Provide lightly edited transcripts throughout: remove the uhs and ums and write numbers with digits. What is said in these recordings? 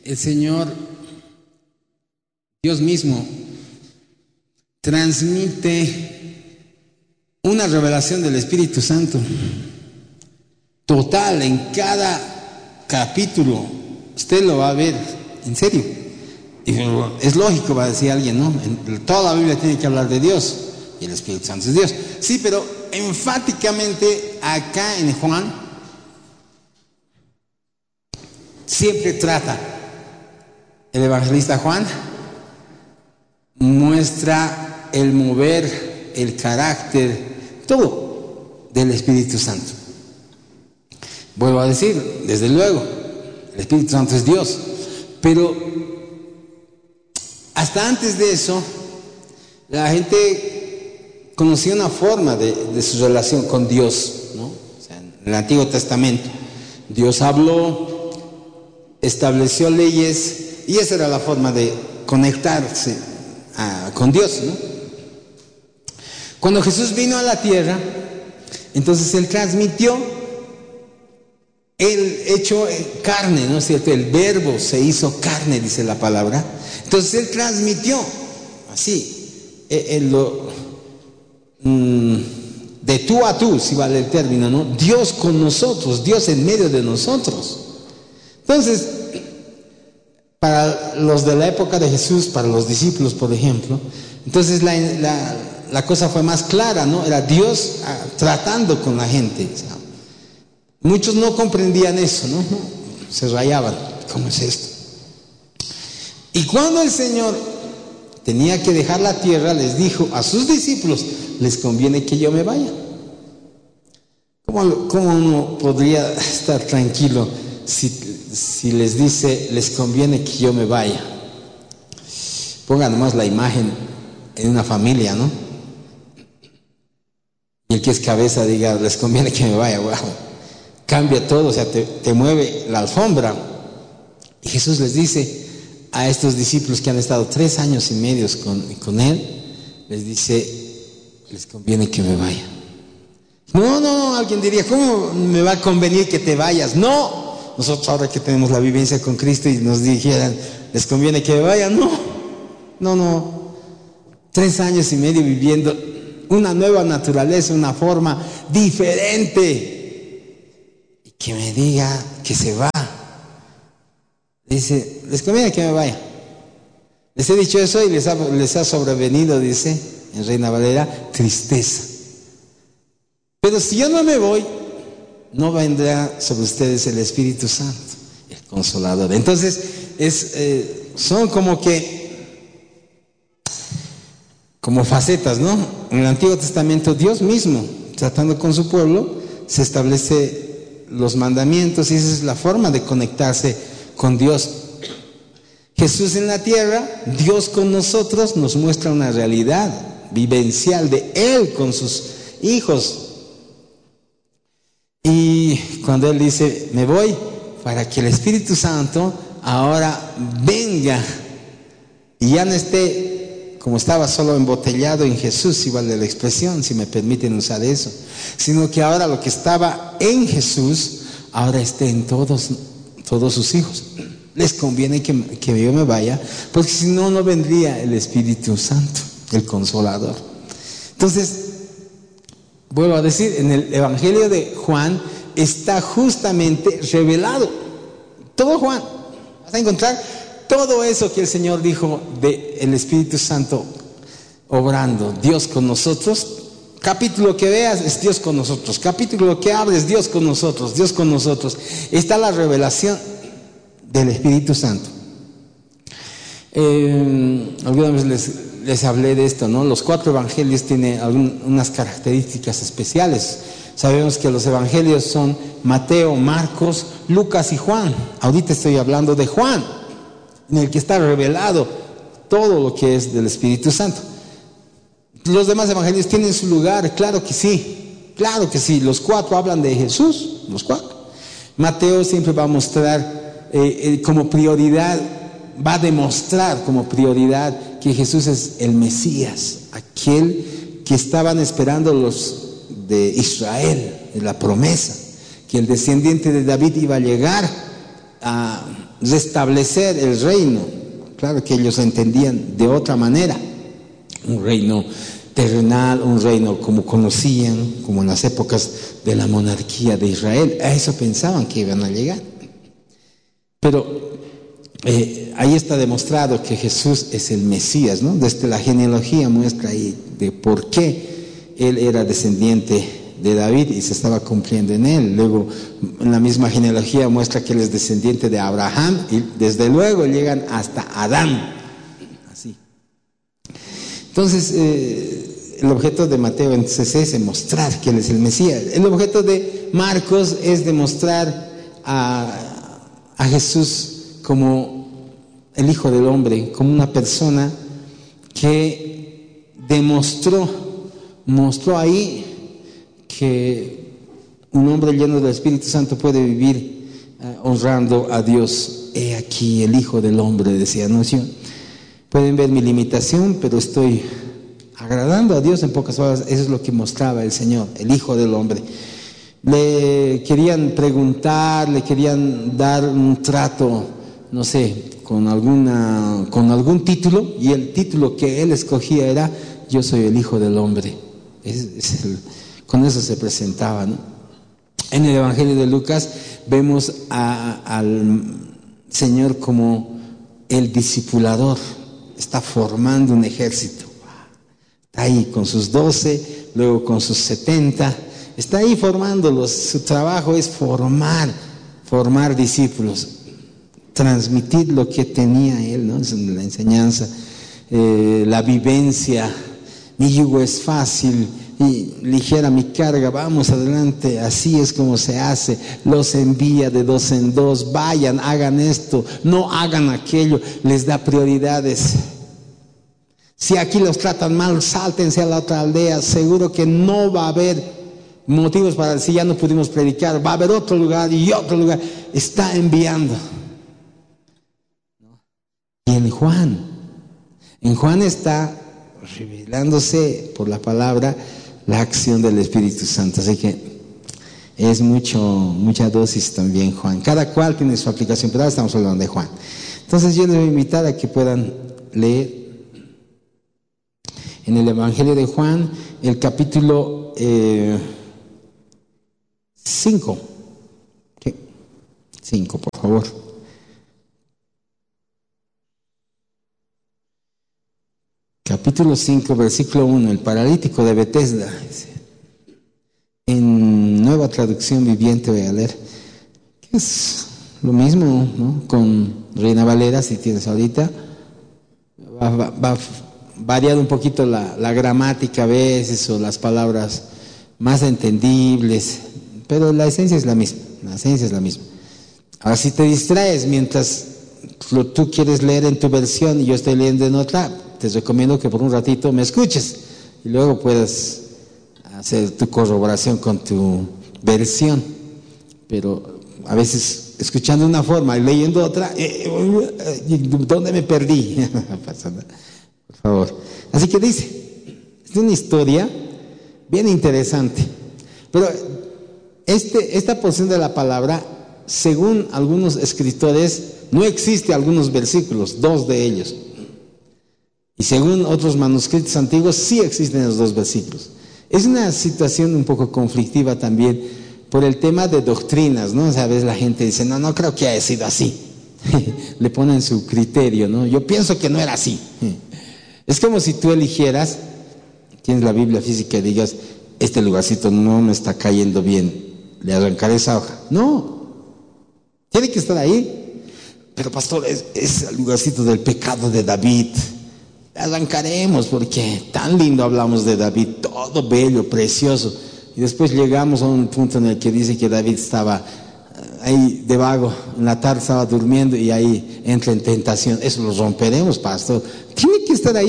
el Señor, Dios mismo, transmite una revelación del Espíritu Santo total en cada capítulo. Usted lo va a ver, en serio. Y es lógico, va a decir alguien, ¿no? En toda la Biblia tiene que hablar de Dios y el Espíritu Santo es Dios. Sí, pero enfáticamente acá en Juan siempre trata, el evangelista Juan muestra el mover, el carácter, todo del Espíritu Santo. Vuelvo a decir, desde luego, el Espíritu Santo es Dios, pero hasta antes de eso, la gente conocía una forma de su relación con Dios, ¿no? O sea, en el Antiguo Testamento, Dios habló, estableció leyes, y esa era la forma de conectarse con Dios, ¿no? Cuando Jesús vino a la tierra, entonces Él transmitió el hecho carne, ¿no es cierto? El verbo se hizo carne, dice la palabra. Entonces Él transmitió, así, de tú a tú, si vale el término, ¿no? Dios con nosotros, Dios en medio de nosotros. Entonces, para los de la época de Jesús, para los discípulos, por ejemplo, entonces la cosa fue más clara, ¿no? Era Dios tratando con la gente. O sea, muchos no comprendían eso, ¿no? Se rayaban. ¿Cómo es esto? Y cuando el Señor tenía que dejar la tierra, les dijo a sus discípulos, les conviene que yo me vaya. ¿Cómo uno podría estar tranquilo si les dice, les conviene que yo me vaya? Pongan nomás la imagen en una familia, ¿no? Y el que es cabeza diga, les conviene que me vaya, wow. Cambia todo, o sea, te mueve la alfombra. Y Jesús les dice a estos discípulos que han estado 3 años y medio con Él, les dice, les conviene que me vaya. No, alguien diría, ¿cómo me va a convenir que te vayas? No, nosotros ahora que tenemos la vivencia con Cristo y nos dijeran, les conviene que me vaya, no. 3 años y medio viviendo una nueva naturaleza, una forma diferente. Que me diga que se va. Dice, les conviene que me vaya. Les he dicho eso y les ha sobrevenido, dice en Reina Valera, tristeza. Pero si yo no me voy, no vendrá sobre ustedes el Espíritu Santo, el Consolador. Entonces, son como facetas, ¿no? En el Antiguo Testamento, Dios mismo, tratando con su pueblo, se establece los mandamientos, y esa es la forma de conectarse con Dios. Jesús en la tierra, Dios con nosotros, nos muestra una realidad vivencial de Él con sus hijos. Y cuando Él dice, me voy para que el Espíritu Santo ahora venga y ya no esté como estaba solo embotellado en Jesús, si vale la expresión, si me permiten usar eso, sino que ahora lo que estaba en Jesús, ahora esté en todos sus hijos. Les conviene que yo me vaya, porque si no, no vendría el Espíritu Santo, el Consolador. Entonces, vuelvo a decir, en el Evangelio de Juan está justamente revelado todo Juan. Vas a encontrar todo eso que el Señor dijo del Espíritu Santo obrando, Dios con nosotros. Capítulo que veas es Dios con nosotros, capítulo que hables Dios con nosotros, Dios con nosotros. Está la revelación del Espíritu Santo. Alguna vez les hablé de esto, ¿no? Los 4 evangelios tienen unas características especiales. Sabemos que los evangelios son Mateo, Marcos, Lucas y Juan. Ahorita estoy hablando de Juan, en el que está revelado todo lo que es del Espíritu Santo. Los demás evangelios tienen su lugar, claro que sí, los 4 hablan de Jesús, los 4. Mateo siempre va a mostrar como prioridad, va a demostrar como prioridad que Jesús es el Mesías, aquel que estaban esperando los de Israel, en la promesa, que el descendiente de David iba a llegar restablecer el reino. Claro que ellos entendían de otra manera, un reino terrenal, un reino como conocían, como en las épocas de la monarquía de Israel. A eso pensaban que iban a llegar. Pero ahí está demostrado que Jesús es el Mesías, ¿no? Desde la genealogía muestra ahí de por qué él era descendiente de David y se estaba cumpliendo en él. Luego, en la misma genealogía muestra que él es descendiente de Abraham y desde luego llegan hasta Adán. Así. Entonces, el objeto de Mateo entonces es demostrar que él es el Mesías. El objeto de Marcos es demostrar a Jesús como el Hijo del Hombre, como una persona que mostró ahí que un hombre lleno del Espíritu Santo puede vivir honrando a Dios. He aquí el Hijo del Hombre, decía, ¿no? Pueden ver mi limitación, pero estoy agradando a Dios en pocas palabras. Eso es lo que mostraba el Señor, el Hijo del Hombre. Le querían preguntar, le querían dar un trato, no sé, con algún título, y el título que él escogía era: yo soy el Hijo del Hombre. Con eso se presentaba, ¿no? En el Evangelio de Lucas vemos al Señor como el discipulador. Está formando un ejército. Está ahí con sus 12, luego con sus 70. Está ahí formándolos. Su trabajo es formar discípulos, transmitir lo que tenía él, ¿no? La enseñanza, la vivencia. Mi yugo es fácil y ligera mi carga, vamos adelante, así es como se hace. Los envía de 2 en 2, vayan, hagan esto, no hagan aquello, les da prioridades. Si aquí los tratan mal, sáltense a la otra aldea, seguro que no va a haber motivos para decir ya no pudimos predicar, va a haber otro lugar y otro lugar. Está enviando. Y en Juan está revelándose por la palabra la acción del Espíritu Santo. Así que es mucha dosis también Juan. Cada cual tiene su aplicación, pero ahora estamos hablando de Juan. Entonces yo les voy a invitar a que puedan leer en el Evangelio de Juan el capítulo 5. 5, por favor. Capítulo 5, versículo 1, el paralítico de Betesda. En Nueva Traducción Viviente voy a leer, que es lo mismo, ¿no? Con Reina Valera, si tienes ahorita. Va variando un poquito la gramática a veces, o las palabras más entendibles, pero la esencia es la misma. Ahora, si te distraes mientras tú quieres leer en tu versión y yo estoy leyendo en otra, te recomiendo que por un ratito me escuches y luego puedas hacer tu corroboración con tu versión. Pero a veces escuchando una forma y leyendo otra, ¿dónde me perdí? No pasa nada, por favor. Así que dice, es una historia bien interesante, pero esta porción de la palabra, según algunos escritores, no existe algunos versículos, 2 de ellos. Y según otros manuscritos antiguos, sí existen los 2 versículos. Es una situación un poco conflictiva también por el tema de doctrinas, ¿no? O sea, a veces la gente dice, no creo que haya sido así. Le ponen su criterio, ¿no? Yo pienso que no era así. Es como si tú eligieras, tienes la Biblia física y digas, este lugarcito no me está cayendo bien, le arrancaré esa hoja. No, tiene que estar ahí. Pero pastor, es el lugarcito del pecado de David. Arrancaremos porque tan lindo hablamos de David, todo bello, precioso, y después llegamos a un punto en el que dice que David estaba ahí de vago, en la tarde estaba durmiendo y ahí entra en tentación. Eso lo romperemos, pastor. Tiene que estar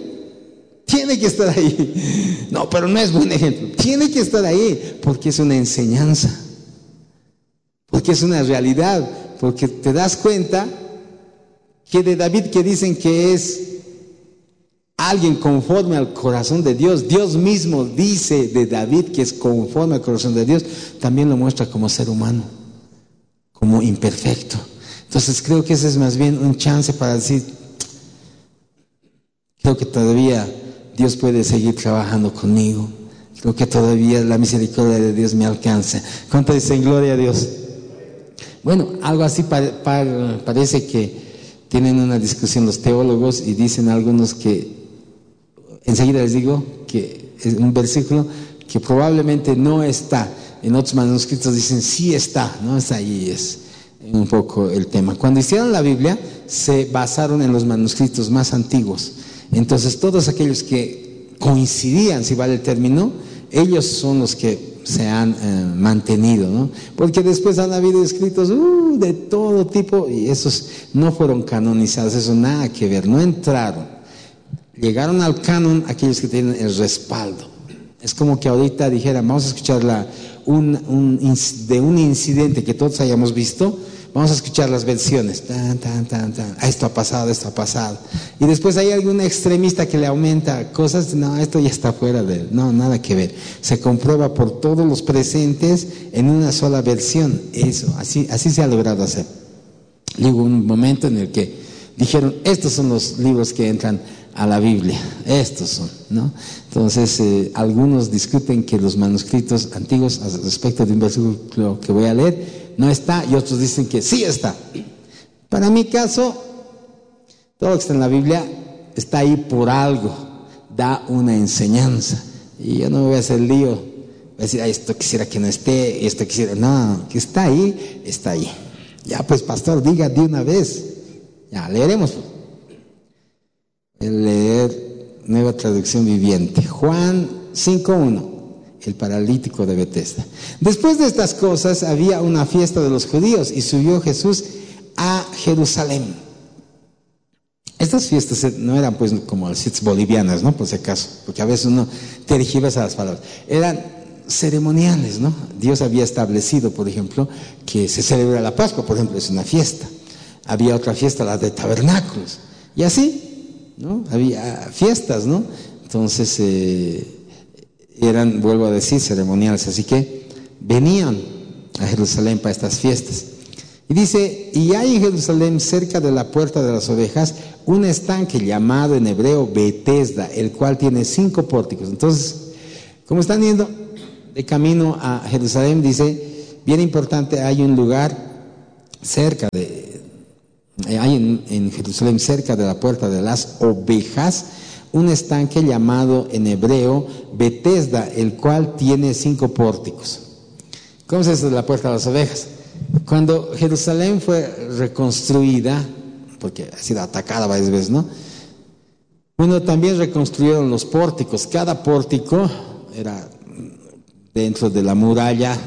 ahí. No, pero no es buen ejemplo. Tiene que estar ahí porque es una enseñanza, porque es una realidad, porque te das cuenta que de David, que dicen que es alguien conforme al corazón de Dios, Dios mismo dice de David que es conforme al corazón de Dios, también lo muestra como ser humano, como imperfecto. Entonces creo que ese es más bien un chance para decir, creo que todavía Dios puede seguir trabajando conmigo. Creo que todavía la misericordia de Dios me alcanza. ¿Cuánto dicen gloria a Dios? Bueno, algo así parece que tienen una discusión los teólogos y dicen algunos que, enseguida les digo, que es un versículo que probablemente no está. En otros manuscritos dicen sí está, ¿no? Es ahí, es un poco el tema. Cuando hicieron la Biblia, se basaron en los manuscritos más antiguos. Entonces, todos aquellos que coincidían, si vale el término, ellos son los que se han mantenido, ¿no? Porque después han habido escritos de todo tipo y esos no fueron canonizados, eso nada que ver, no entraron. Llegaron al canon aquellos que tienen el respaldo. Es como que ahorita dijeran, vamos a escuchar de un incidente que todos hayamos visto, vamos a escuchar las versiones. Esto ha pasado, esto ha pasado. Y después hay algún extremista que le aumenta cosas. No, esto ya está fuera de él. No, nada que ver. Se comprueba por todos los presentes en una sola versión. Eso, así se ha logrado hacer. Hubo un momento en el que dijeron, estos son los libros que entran a la Biblia, estos son, ¿no? Entonces, algunos discuten que los manuscritos antiguos, respecto de un versículo que voy a leer, no está, y otros dicen que sí está. Para mi caso, todo lo que está en la Biblia está ahí por algo, da una enseñanza, y yo no me voy a hacer lío, voy a decir, esto quisiera que no esté, esto quisiera, no, que está ahí, está ahí. Ya pues, pastor, diga de una vez, ya leeremos. Leer Nueva Traducción Viviente, Juan 5:1, el paralítico de Betesda. Después de estas cosas había una fiesta de los judíos y subió Jesús a Jerusalén. Estas fiestas no eran pues como las fiestas bolivianas, ¿no? Por si acaso, porque a veces uno tergiversa las palabras. Eran ceremoniales, ¿no? Dios había establecido, por ejemplo, que se celebra la Pascua, por ejemplo, es una fiesta. Había otra fiesta, la de tabernáculos, y así, ¿no? Había fiestas, ¿no? Entonces eran, vuelvo a decir, ceremoniales, así que venían a Jerusalén para estas fiestas. Y dice, y hay en Jerusalén, cerca de la puerta de las ovejas, un estanque llamado en hebreo Betesda, el cual tiene 5 pórticos. Entonces, como están yendo de camino a Jerusalén, dice, bien importante, hay un lugar cerca hay en Jerusalén, cerca de la puerta de las ovejas, un estanque llamado en hebreo Betesda, el cual tiene 5 pórticos. ¿Cómo es eso de la puerta de las ovejas? Cuando Jerusalén fue reconstruida, porque ha sido atacada varias veces, ¿no? Bueno, también reconstruyeron los pórticos. Cada pórtico era dentro de la muralla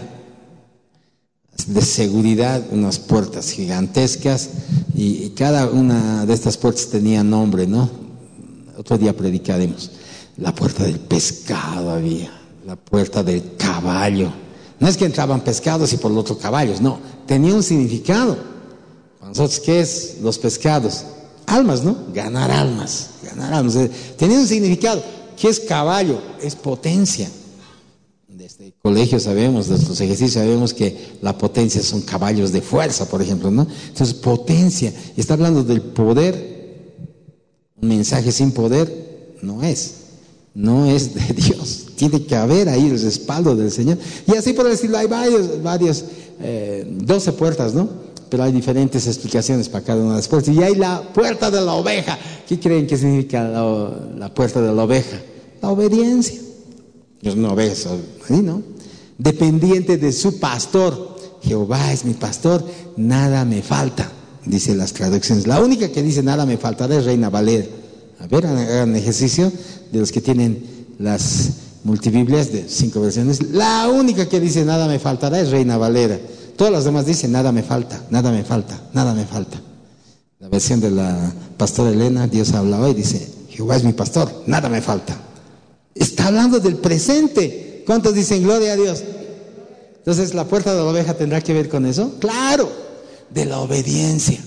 de seguridad, unas puertas gigantescas, y cada una de estas puertas tenía nombre, ¿no? Otro día predicaremos. La puerta del pescado había, la puerta del caballo. No es que entraban pescados y por el otro caballos, no, tenía un significado. Para nosotros, ¿qué es los pescados? Almas, ¿no? Ganar almas, ganar almas. Tenía un significado. ¿Qué es caballo? Es potencia. Desde el colegio sabemos, desde los ejercicios sabemos que la potencia son caballos de fuerza, por ejemplo, ¿no? Entonces, potencia. Está hablando del poder. Un mensaje sin poder no es de Dios. Tiene que haber ahí el respaldo del Señor. Y así por decirlo, hay varios 12 puertas, ¿no? Pero hay diferentes explicaciones para cada una de las puertas. Y hay la puerta de la oveja. ¿Qué creen que significa la puerta de la oveja? La obediencia. Es una oveja, ¿no? Dependiente de su pastor. Jehová es mi pastor, nada me falta, dice las traducciones. La única que dice nada me faltará es Reina Valera. A ver, hagan ejercicio de los que tienen las multibiblias de 5 versiones. La única que dice nada me faltará es Reina Valera. Todas las demás dicen nada me falta, nada me falta, nada me falta. La versión de la pastora Elena, Dios habla hoy, dice, Jehová es mi pastor, nada me falta. Está hablando del presente. ¿Cuántos dicen gloria a Dios? Entonces, ¿la puerta de la oveja tendrá que ver con eso? Claro, de la obediencia.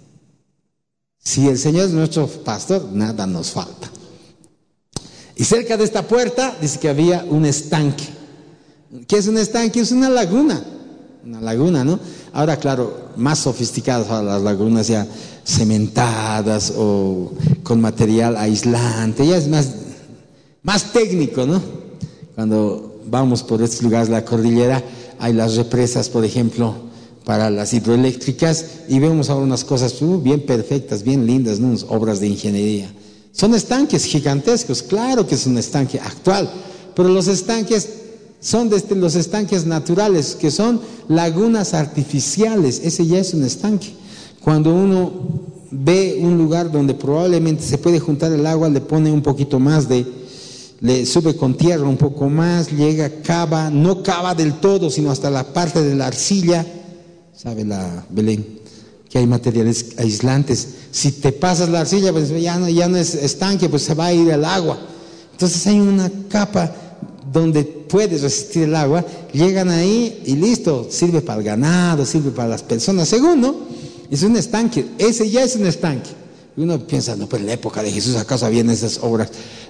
Si el Señor es nuestro pastor, nada nos falta. Y cerca de esta puerta dice que había un estanque. ¿Qué es un estanque? Es una laguna, ¿no? Ahora, claro, más sofisticadas, ahora las lagunas ya cementadas o con material aislante, ya es más técnico, ¿no? Cuando vamos por estos lugares de la cordillera, hay las represas, por ejemplo, para las hidroeléctricas, y vemos ahora unas cosas bien perfectas, bien lindas, ¿no? Unas obras de ingeniería. Son estanques gigantescos, claro que es un estanque actual, pero los estanques son los estanques naturales, que son lagunas artificiales. Ese ya es un estanque. Cuando uno ve un lugar donde probablemente se puede juntar el agua, le pone un poquito más le sube con tierra un poco más, llega, cava, no cava del todo, sino hasta la parte de la arcilla, ¿sabe la Belén? Que hay materiales aislantes. Si te pasas la arcilla, pues ya no es estanque, pues se va a ir el agua. Entonces hay una capa donde puedes resistir el agua, llegan ahí y listo, sirve para el ganado, sirve para las personas. Segundo, es un estanque, ese ya es un estanque. Y uno piensa, no, pues en la época de Jesús, ¿acaso habían esas obras,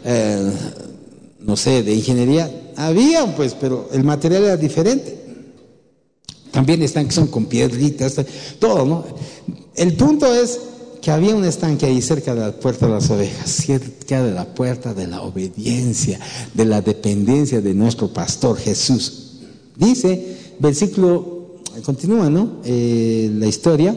no sé, de ingeniería? Habían, pues, pero el material era diferente. También estanques son con piedritas, todo, ¿no? El punto es que había un estanque ahí cerca de la puerta de las ovejas, cerca de la puerta de la obediencia, de la dependencia de nuestro pastor Jesús. Dice, versículo, continúa, ¿no? La historia.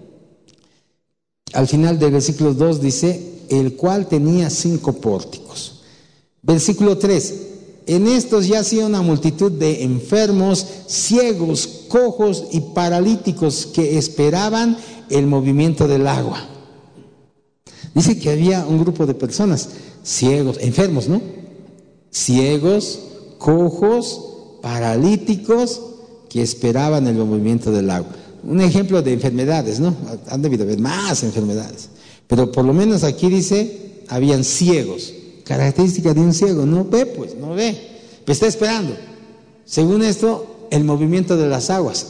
Al final del versículo 2 dice, el cual tenía 5 pórticos. Versículo 3, en estos yacía una multitud de enfermos, ciegos, cojos y paralíticos que esperaban el movimiento del agua. Dice que había un grupo de personas, ciegos, enfermos, ¿no? Ciegos, cojos, paralíticos que esperaban el movimiento del agua. Un ejemplo de enfermedades, ¿no? Han debido haber más enfermedades, pero por lo menos aquí dice, habían ciegos. Característica de un ciego, no ve, pues, no ve, pero está esperando. Según esto, el movimiento de las aguas.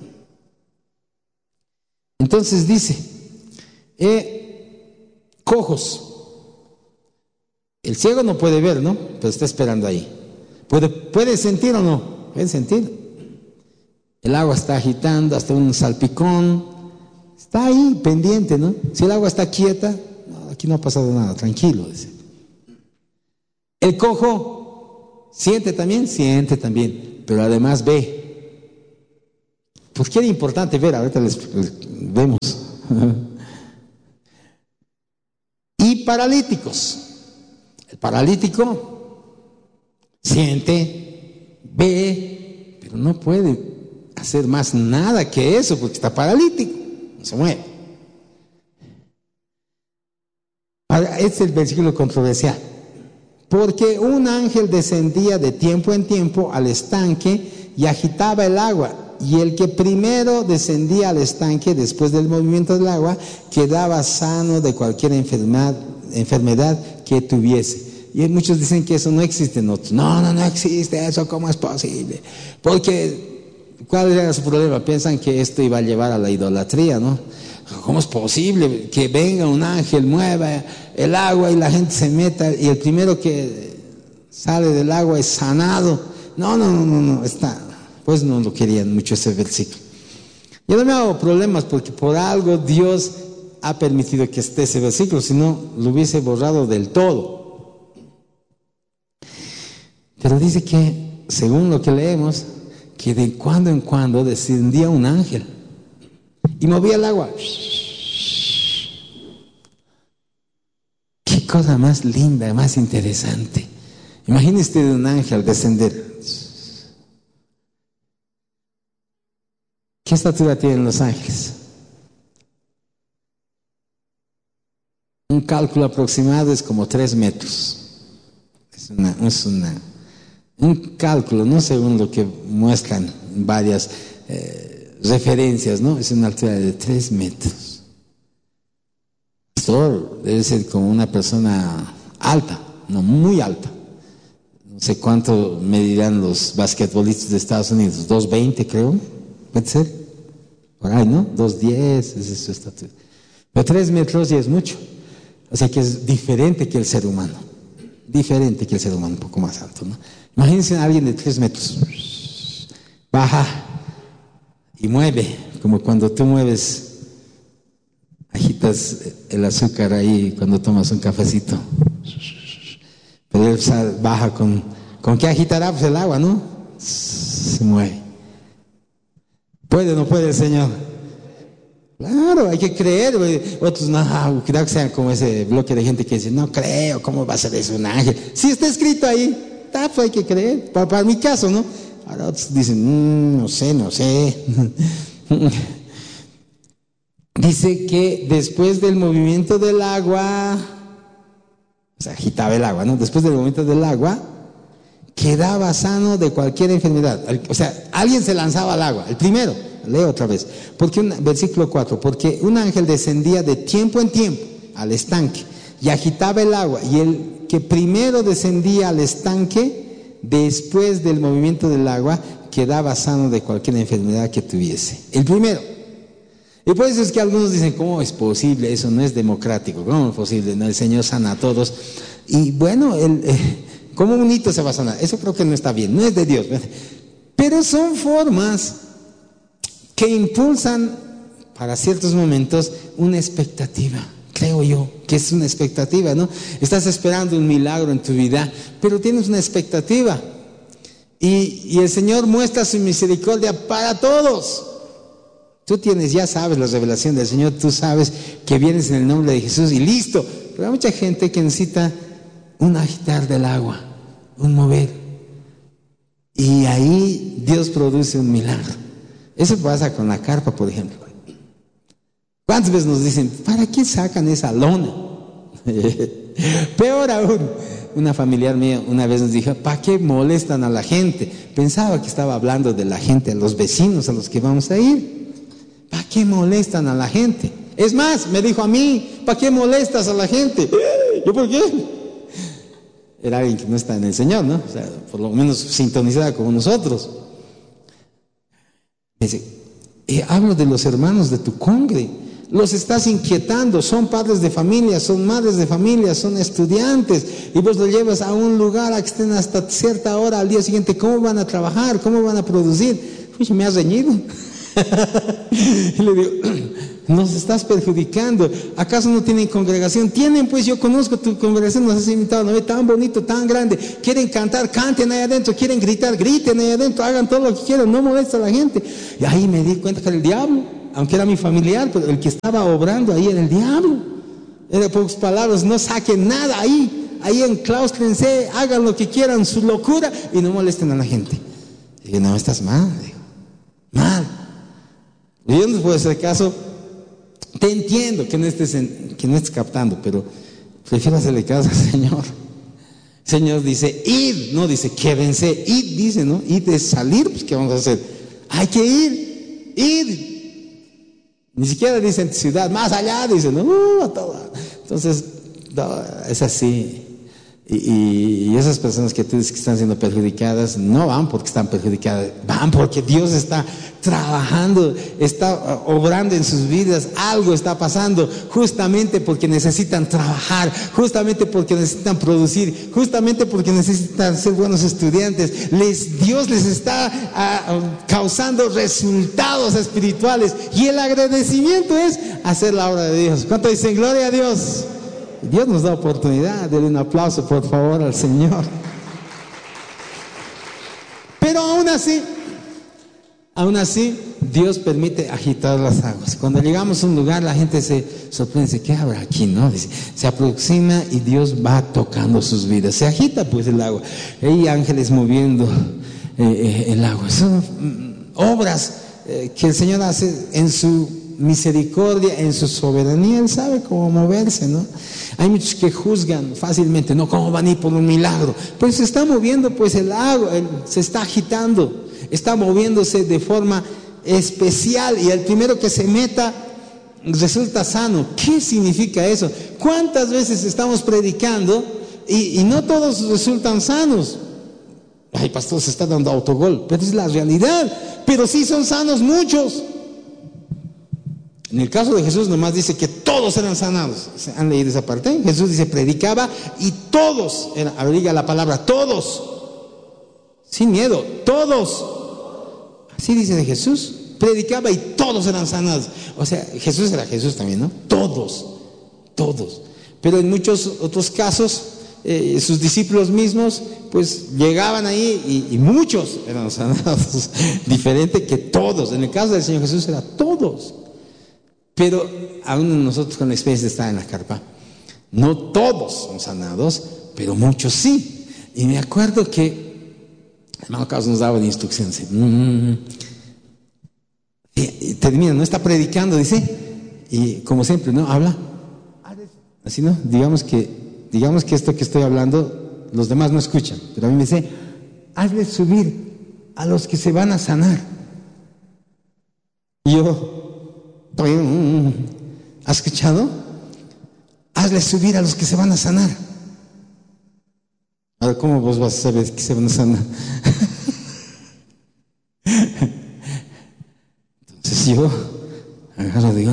Entonces dice, cojos. El ciego no puede ver, ¿no? Pero está esperando ahí. ¿Puede sentir o no? Puede sentir. El agua está agitando, hasta un salpicón. Está ahí, pendiente, ¿no? Si el agua está quieta, no, aquí no ha pasado nada, tranquilo, dice. El cojo siente también, pero además ve. ¿Por qué era importante ver? Ahorita les vemos. Y paralíticos. El paralítico siente, ve, pero no puede hacer más nada que eso porque está paralítico, no se mueve. Ahora, este es el versículo controversial. Porque un ángel descendía de tiempo en tiempo al estanque y agitaba el agua, y el que primero descendía al estanque después del movimiento del agua quedaba sano de cualquier enfermedad que tuviese. Y muchos dicen que eso no existe. No existe eso, ¿cómo es posible? Porque, ¿cuál era su problema? Piensan que esto iba a llevar a la idolatría, ¿no? ¿Cómo es posible que venga un ángel, mueva el agua y la gente se meta y el primero que sale del agua es sanado? No, pues no lo querían mucho ese versículo. Yo no me hago problemas porque por algo Dios ha permitido que esté ese versículo, si no lo hubiese borrado del todo. Pero dice que, según lo que leemos, que de cuando en cuando descendía un ángel y movía el agua. Qué cosa más linda, más interesante. Imagínese un ángel descender. ¿Qué estatura tienen los ángeles? Un cálculo aproximado es como 3 metros. Es un cálculo, no según lo que muestran varias referencias, ¿no? Es una altura de 3 metros. Esto debe ser como una persona alta, no muy alta. No sé cuánto medirán los basquetbolistas de Estados Unidos, 2.20 creo, puede ser, por ahí, ¿no? 2.10, esa es su estatura. Pero 3 metros ya es mucho, o sea que es diferente que el ser humano, un poco más alto, ¿no? Imagínense a alguien de 3 metros, baja y mueve como cuando tú mueves, agitas el azúcar ahí cuando tomas un cafecito. Pero él baja ¿con qué agitará? Pues el agua, ¿no? Se mueve. ¿Puede o no puede el Señor? Claro, hay que creer. Otros no, cuidado que sean como ese bloque de gente que dice, no creo, ¿cómo va a ser eso un ángel? Si está escrito ahí, pues hay que creer. Para mi caso, ¿no? Ahora otros dicen, no sé. Dice que después del movimiento del agua, o sea, agitaba el agua, ¿no? Después del movimiento del agua, quedaba sano de cualquier enfermedad. O sea, alguien se lanzaba al agua, el primero. Leo otra vez. Versículo 4. Porque un ángel descendía de tiempo en tiempo al estanque y agitaba el agua. Y el que primero descendía al estanque, después del movimiento del agua, quedaba sano de cualquier enfermedad que tuviese. El primero. Y por eso es que algunos dicen, ¿cómo es posible? Eso no es democrático. ¿Cómo es posible? No, el Señor sana a todos. Y bueno, ¿cómo un hito se va a sanar? Eso creo que no está bien, no es de Dios. Pero son formas que impulsan para ciertos momentos una expectativa. Creo yo que es una expectativa, ¿no? Estás esperando un milagro en tu vida, pero tienes una expectativa. Y el Señor muestra su misericordia para todos. Tú ya sabes la revelación del Señor, tú sabes que vienes en el nombre de Jesús y listo. Pero hay mucha gente que necesita un agitar del agua, un mover. Y ahí Dios produce un milagro. Eso pasa con la carpa, por ejemplo. ¿Cuántas veces nos dicen, ¿para qué sacan esa lona? Peor aún, una familiar mía una vez nos dijo, ¿para qué molestan a la gente? Pensaba que estaba hablando de la gente, a los vecinos a los que vamos a ir. ¿Para qué molestan a la gente? Es más, me dijo a mí, ¿para qué molestas a la gente? ¿Yo por qué? Era alguien que no está en el Señor, ¿no? O sea, por lo menos sintonizada como nosotros. Dice, hablo de los hermanos de tu congre, los estás inquietando, son padres de familia, son madres de familia, son estudiantes, y vos los llevas a un lugar a que estén hasta cierta hora al día siguiente. ¿Cómo van a trabajar? ¿Cómo van a producir? Uy, me has reñido. Y le digo, nos estás perjudicando. ¿Acaso no tienen congregación? Tienen, pues yo conozco tu congregación, nos has invitado, ¿no? Tan bonito, tan grande. Quieren cantar, canten ahí adentro. Quieren gritar, griten ahí adentro. Hagan todo lo que quieran, no molesta a la gente. Y ahí me di cuenta que era el diablo, aunque era mi familiar, pero el que estaba obrando ahí era el diablo. Era pocas palabras, no saquen nada ahí enclaustrense, hagan lo que quieran, su locura, y no molesten a la gente. Y digo, no, estás mal, digo, mal. Y yo no puedo hacer caso. Te entiendo que no estés captando, pero prefiero hacerle caso al Señor. El Señor dice, id, no dice, quédense, id, dice, ¿no? Id es salir, pues ¿qué vamos a hacer? Hay que ir, id. Ni siquiera dice en ciudad, más allá, dice, ¿no? A toda. Entonces, no, es así. Y esas personas que tú dices que están siendo perjudicadas, no van porque están perjudicadas, van porque Dios está trabajando, está obrando en sus vidas, algo está pasando, justamente porque necesitan trabajar, justamente porque necesitan producir, justamente porque necesitan ser buenos estudiantes. Dios les está causando resultados espirituales, y el agradecimiento es hacer la obra de Dios. ¿Cuánto dicen gloria a Dios? Dios nos da oportunidad. Denle un aplauso por favor al Señor. Pero aún así Dios permite agitar las aguas. Cuando llegamos a un lugar, la gente se sorprende, dice, ¿qué habrá aquí? ¿No? Dice, se aproxima y Dios va tocando sus vidas. Se agita pues el agua. Hay ángeles moviendo el agua. Son obras que el Señor hace en su misericordia, en su soberanía. Él sabe cómo moverse, ¿no? Hay muchos que juzgan fácilmente, ¿no? ¿Cómo van a ir por un milagro? Pues se está moviendo pues el agua, se está agitando, está moviéndose de forma especial, y el primero que se meta resulta sano. ¿Qué significa eso? ¿Cuántas veces estamos predicando y no todos resultan sanos? Ay, pastor, se está dando autogol, pero es la realidad. Pero sí son sanos muchos. En el caso de Jesús nomás dice que todos eran sanados. ¿Han leído esa parte? Jesús dice, predicaba y todos, diga la palabra, todos, sin miedo, todos. Así dice de Jesús, predicaba y todos eran sanados. O sea, Jesús era Jesús también, ¿no? Todos. Pero en muchos otros casos, sus discípulos mismos, pues llegaban ahí y muchos eran sanados, diferente que todos. En el caso del Señor Jesús era todos. Pero aún nosotros con la experiencia de estar en la carpa, no todos son sanados, pero muchos sí. Y me acuerdo que el hermano Carlos nos daba la instrucción, dice, y termina, no está predicando, dice, y como siempre, ¿no? Habla, así, ¿no? Digamos que esto que estoy hablando, los demás no escuchan, pero a mí me dice, hazle subir a los que se van a sanar. Y yo, ¿has escuchado? Hazle subir a los que se van a sanar. Ahora, ¿cómo vos vas a saber que se van a sanar? Entonces yo agarro, digo,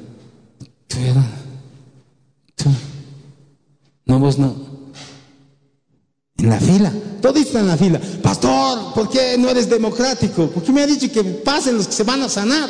tú, no, vos no. En la fila, todo está en la fila. Pastor, ¿por qué no eres democrático? ¿Por qué me ha dicho que pasen los que se van a sanar?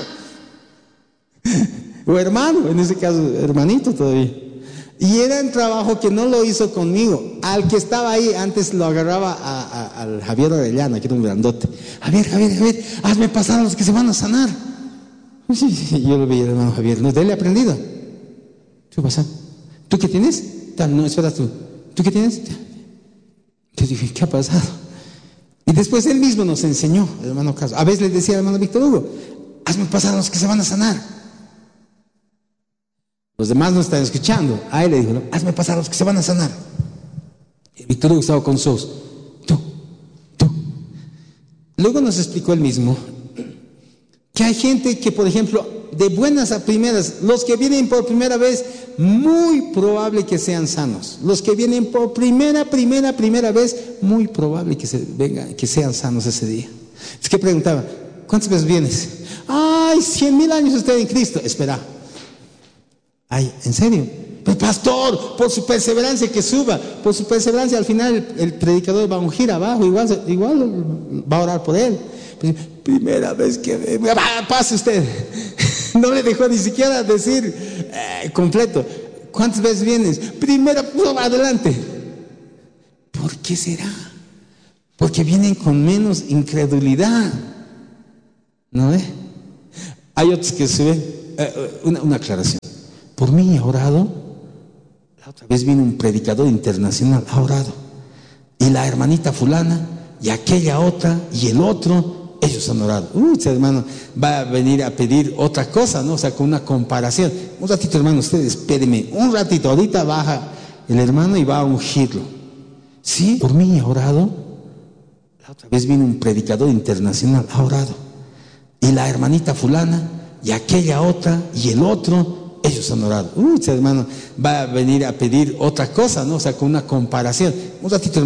O hermano, en ese caso, hermanito todavía. Y era un trabajo que no lo hizo conmigo. Al que estaba ahí, antes lo agarraba al Javier Orellana, que era un grandote. Javier, hazme pasar a los que se van a sanar. Sí, yo lo veía, hermano Javier. No, de él he aprendido. ¿Qué pasa? ¿Tú qué tienes? No, espera tú. ¿Tú qué tienes? Yo dije, ¿qué ha pasado? Y después él mismo nos enseñó, el hermano Carlos. A veces le decía al hermano Víctor Hugo, hazme pasar a los que se van a sanar. Los demás no están escuchando. A él le dijo, no, hazme pasar a los que se van a sanar. Y Víctor Hugo estaba con sus, tú. Luego nos explicó él mismo que hay gente que, por ejemplo, de buenas a primeras, los que vienen por primera vez, muy probable que sean sanos. Los que vienen por primera vez, muy probable que sean sanos ese día. Es que preguntaba, ¿cuántas veces vienes? Ay, 100,000 años usted en Cristo. Espera. Ay, ¿en serio? Pues pastor, por su perseverancia que suba, por su perseverancia al final el predicador va a ungir abajo, igual va a orar por él. Pues, primera vez que pase usted. No le dejó ni siquiera decir completo. ¿Cuántas veces vienes? Primera, adelante. ¿Por qué será? Porque vienen con menos incredulidad. ¿No ve? Hay otros que suben. Una aclaración. Por mí ha orado. La otra vez vino un predicador internacional, ha orado. Y la hermanita fulana, y aquella otra, y el otro, ellos han orado. Ese hermano va a venir a pedir otra cosa, ¿no? O sea, con una comparación. Un ratito, hermano, ustedes espérenme. Un ratito, ahorita baja el hermano y va a ungirlo. Sí, por mí ha orado. La otra vez vino un predicador internacional, ha orado. Y la hermanita fulana, y aquella otra, y el otro, ellos han orado. Ese hermano va a venir a pedir otra cosa, ¿no? O sea, con una comparación. Un ratito, hermano.